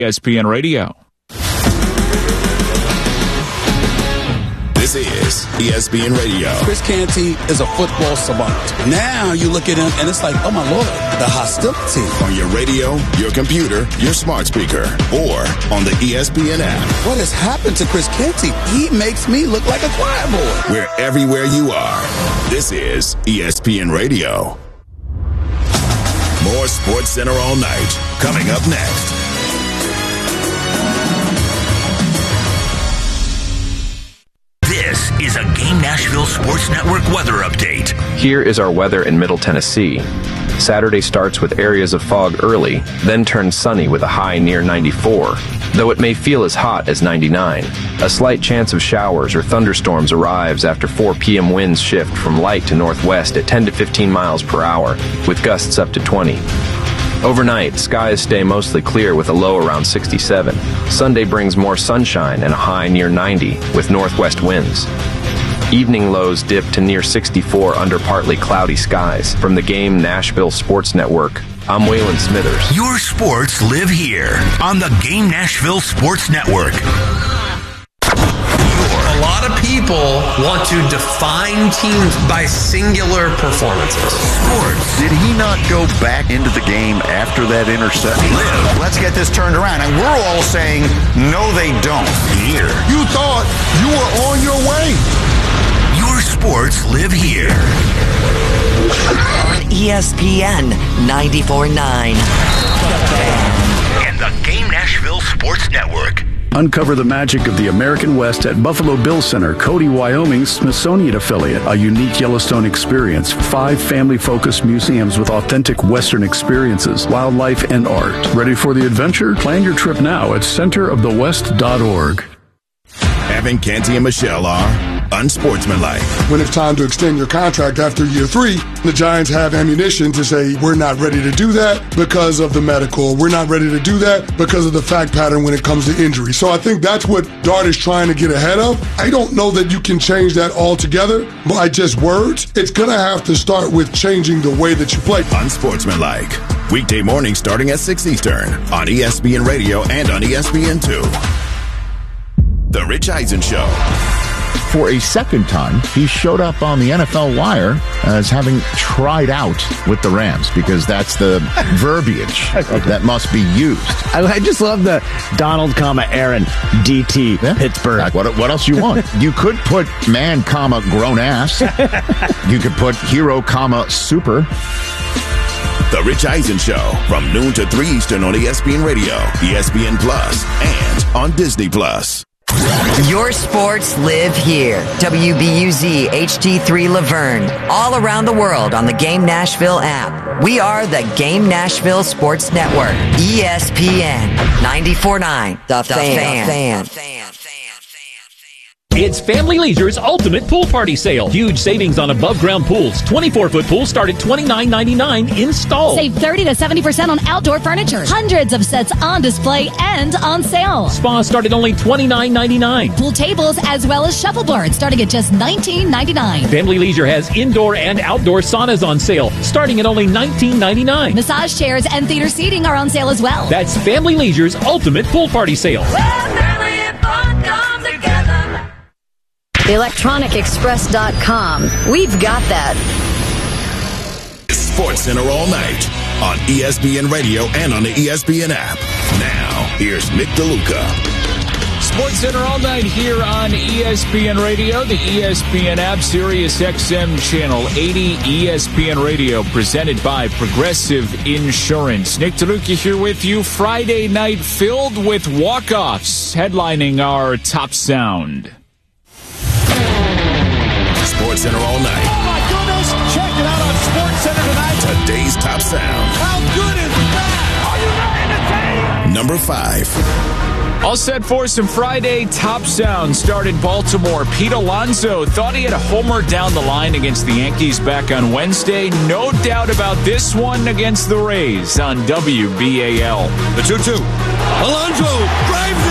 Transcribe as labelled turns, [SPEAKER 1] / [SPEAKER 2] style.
[SPEAKER 1] ESPN Radio.
[SPEAKER 2] This is ESPN Radio.
[SPEAKER 3] Chris Canty is a football savant. Now you look at him and it's like, oh my Lord, the hostility.
[SPEAKER 2] On your radio, your computer, your smart speaker, or on the ESPN app.
[SPEAKER 3] What has happened to Chris Canty? He makes me look like a choir boy.
[SPEAKER 2] We're everywhere you are. This is ESPN Radio. More Sports Center all night. Coming up next.
[SPEAKER 4] This is a Game Nashville Sports Network weather update.
[SPEAKER 5] Here is our weather in Middle Tennessee. Saturday starts with areas of fog early, then turns sunny with a high near 94, though it may feel as hot as 99. A slight chance of showers or thunderstorms arrives after 4 p.m. winds shift from light to northwest at 10 to 15 miles per hour, with gusts up to 20. Overnight, skies stay mostly clear with a low around 67. Sunday brings more sunshine and a high near 90 with northwest winds. Evening lows dip to near 64 under partly cloudy skies. From the Game Nashville Sports Network, I'm Waylon Smithers.
[SPEAKER 4] Your sports live here on the Game Nashville Sports Network.
[SPEAKER 6] A lot of people want to define teams by singular performances.
[SPEAKER 4] Sports.
[SPEAKER 7] Did he not go back into the game after that interception?
[SPEAKER 8] Let's get this turned around. And we're all saying, no, they don't.
[SPEAKER 4] Here.
[SPEAKER 9] You thought you were on your way.
[SPEAKER 4] Your sports live here.
[SPEAKER 10] On ESPN 94.9.
[SPEAKER 4] And the Game Nashville Sports Network.
[SPEAKER 11] Uncover the magic of the American West at Buffalo Bill Center, Cody, Wyoming's Smithsonian affiliate. A unique Yellowstone experience. 5 family-focused museums with authentic Western experiences, wildlife, and art. Ready for the adventure? Plan your trip now at centerofthewest.org.
[SPEAKER 2] Evan, Canty, and Michelle are unsportsmanlike.
[SPEAKER 9] When it's time to extend your contract after year 3, the Giants have ammunition to say, we're not ready to do that because of the medical. We're not ready to do that because of the fact pattern when it comes to injury. So I think that's what Dart is trying to get ahead of. I don't know that you can change that altogether by just words. It's going to have to start with changing the way that you play.
[SPEAKER 2] Unsportsmanlike. Weekday morning starting at 6 Eastern on ESPN Radio and on ESPN2. The Rich Eisen Show.
[SPEAKER 12] For a second time, he showed up on the NFL Wire as having tried out with the Rams, because that's the verbiage that must be used.
[SPEAKER 13] I just love the Donald, Aaron, DT, yeah. Pittsburgh.
[SPEAKER 12] What else you want? You could put man, grown ass. You could put hero, super.
[SPEAKER 2] The Rich Eisen Show from noon to 3 Eastern on ESPN Radio, ESPN Plus, and on Disney Plus.
[SPEAKER 10] Your sports live here. WBUZ HD3 Laverne. All around the world on the Game Nashville app. We are the Game Nashville Sports Network. ESPN 94.9. The Fan.
[SPEAKER 14] It's Family Leisure's Ultimate Pool Party Sale. Huge savings on above-ground pools. 24-foot pools start at $29.99 installed.
[SPEAKER 15] Save 30 to 70% on outdoor furniture. Hundreds of sets on display and on sale.
[SPEAKER 14] Spas start at only $29.99.
[SPEAKER 15] Pool tables as well as shuffleboards starting at just $19.99.
[SPEAKER 14] Family Leisure has indoor and outdoor saunas on sale starting at only $19.99.
[SPEAKER 15] Massage chairs and theater seating are on sale as well.
[SPEAKER 14] That's Family Leisure's Ultimate Pool Party Sale.
[SPEAKER 16] ElectronicExpress.com. We've got that.
[SPEAKER 2] Sports Center all night on ESPN Radio and on the ESPN app. Now, here's Nick DeLuca.
[SPEAKER 1] Sports Center all night here on ESPN Radio, the ESPN app, Sirius XM Channel 80, ESPN Radio, presented by Progressive Insurance. Nick DeLuca here with you. Friday night filled with walk-offs, headlining our Top Sound.
[SPEAKER 2] Sports Center all night.
[SPEAKER 17] Oh my goodness! Check it out on Sports Center tonight.
[SPEAKER 2] Today's Top Sound.
[SPEAKER 17] How good is that? Are you ready to take?
[SPEAKER 2] Number 5.
[SPEAKER 1] All set for some Friday Top Sound. Start in Baltimore. Pete Alonso thought he had a homer down the line against the Yankees back on Wednesday. No doubt about this one against the Rays on WBAL.
[SPEAKER 17] The 2-2. Alonso drives it.